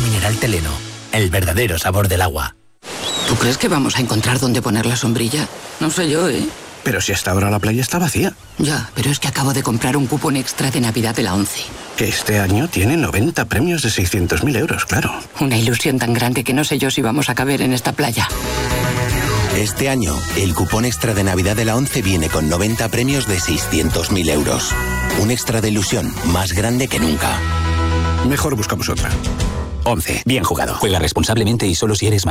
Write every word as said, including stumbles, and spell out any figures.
mineral Teleno. El verdadero sabor del agua. ¿Tú crees que vamos a encontrar dónde poner la sombrilla? No sé yo, ¿eh? Pero si hasta ahora la playa está vacía. Ya, pero es que acabo de comprar un cupón extra de Navidad de la ONCE. Que este año tiene noventa premios de seiscientos mil euros, claro. Una ilusión tan grande que no sé yo si vamos a caber en esta playa. Este año, el cupón extra de Navidad de la ONCE viene con noventa premios de seiscientos mil euros. Un extra de ilusión más grande que nunca. Mejor buscamos otra. ONCE. Bien jugado. Juega responsablemente y solo si eres mayor.